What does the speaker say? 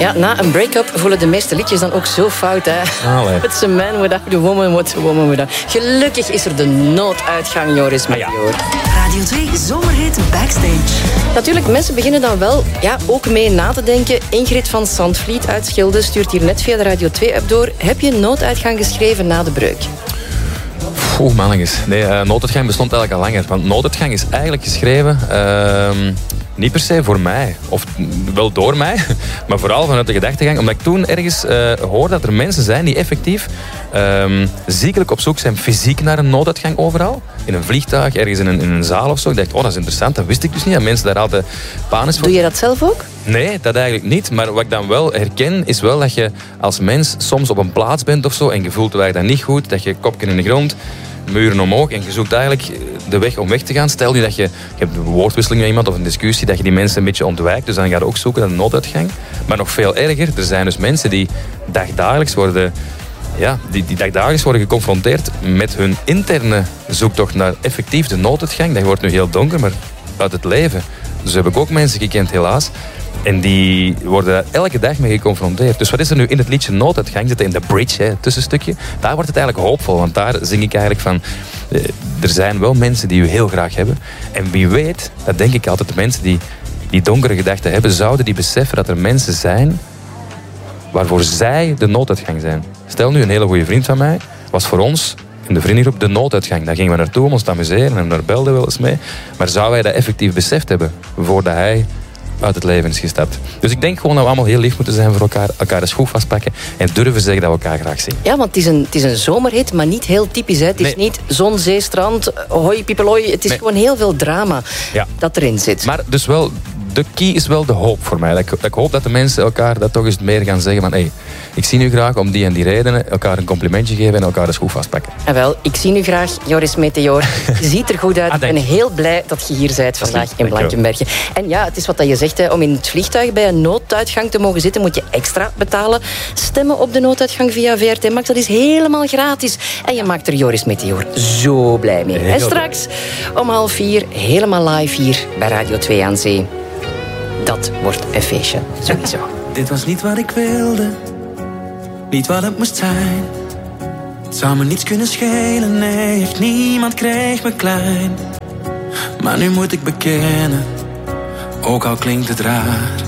Ja, na een break-up voelen de meeste liedjes dan ook zo fout, hè. It's a man without a woman, what's a woman without... Gelukkig is er de nooduitgang, Joris Meteor. Radio 2 Zomerhit Backstage. Natuurlijk, mensen beginnen dan wel ook mee na te denken. Ingrid van Zandvliet uit Schilde stuurt hier net via de Radio 2-app door. Heb je nooduitgang geschreven na de breuk? Mannetjes. Nee, nooduitgang bestond eigenlijk al langer. Want nooduitgang is eigenlijk geschreven... niet per se voor mij, of wel door mij, maar vooral vanuit de gedachtegang. Omdat ik toen ergens hoorde dat er mensen zijn die effectief ziekelijk op zoek zijn fysiek naar een nooduitgang overal. In een vliegtuig, ergens in een zaal of zo. Ik dacht, dat is interessant, dat wist ik dus niet. Dat mensen daar altijd panisch voor. Doe je dat zelf ook? Nee, dat eigenlijk niet. Maar wat ik dan wel herken, is wel dat je als mens soms op een plaats bent of zo en je voelt dat niet goed, dat je kopje in de grond, muren omhoog en je zoekt eigenlijk de weg om weg te gaan. Stel nu dat je hebt een woordwisseling met iemand of een discussie, dat je die mensen een beetje ontwijkt. Dus dan ga je ook zoeken naar een nooduitgang. Maar nog veel erger, er zijn dus mensen die dagdagelijks worden... Ja, die dagdagelijks worden geconfronteerd met hun interne zoektocht naar effectief de nooduitgang. Dat wordt nu heel donker, maar uit het leven. Dus heb ik ook mensen gekend, helaas. En die worden daar elke dag mee geconfronteerd. Dus wat is er nu in het liedje Nooduitgang? Zit in de bridge, het tussenstukje. Daar wordt het eigenlijk hoopvol. Want daar zing ik eigenlijk van... er zijn wel mensen die u heel graag hebben. En wie weet, dat denk ik altijd, de mensen die donkere gedachten hebben, zouden die beseffen dat er mensen zijn waarvoor zij de nooduitgang zijn. Stel nu, een hele goede vriend van mij was voor ons in de vriendengroep de nooduitgang. Daar gingen we naartoe om ons te amuseren en daar belden we wel eens mee. Maar zou hij dat effectief beseft hebben voordat hij uit het leven is gestapt? Dus ik denk gewoon dat we allemaal heel lief moeten zijn voor elkaar de schoen vastpakken en durven zeggen dat we elkaar graag zien. Ja, want het is een zomerhit, maar niet heel typisch. Hè. Het is niet zon, zee, strand, hoi, piepelooi. Het is gewoon heel veel drama dat erin zit. Maar dus wel... De key is wel de hoop voor mij. Dat ik hoop dat de mensen elkaar dat toch eens meer gaan zeggen van hey, ik zie u graag om die en die redenen, elkaar een complimentje geven en elkaar de schoen vastpakken. En wel, ik zie u graag, Joris Meteor. Je ziet er goed uit. Ik ben heel blij dat je hier bent vandaag in Blankenberge. En ja, het is wat je zegt, hè, om in het vliegtuig bij een nooduitgang te mogen zitten, moet je extra betalen. Stemmen op de nooduitgang via VRT Max, dat is helemaal gratis. En je maakt er Joris Meteor zo blij mee. En straks om 3:30 helemaal live hier bij Radio 2 aan Zee. Dat wordt een feestje, sowieso. Dit was niet wat ik wilde, niet wat het moest zijn. Het zou me niets kunnen schelen, nee, echt niemand kreeg me klein. Maar nu moet ik bekennen, ook al klinkt het raar,